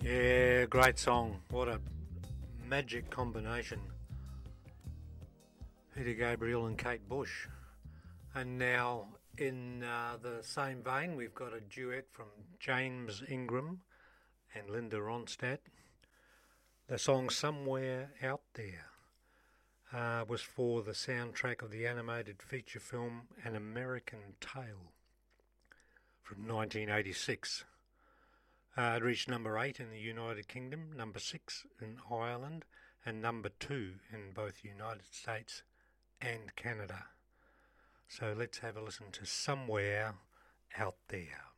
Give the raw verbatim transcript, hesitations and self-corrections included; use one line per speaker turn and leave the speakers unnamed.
Yeah, great song. What a magic combination. Peter Gabriel and Kate Bush. And now, in uh, the same vein, we've got a duet from James Ingram and Linda Ronstadt. The song Somewhere Out There uh, was for the soundtrack of the animated feature film An American Tale from nineteen eighty-six. Uh, it reached number eight in the United Kingdom, number six in Ireland, and number two in both the United States and Canada. So let's have a listen to Somewhere Out There.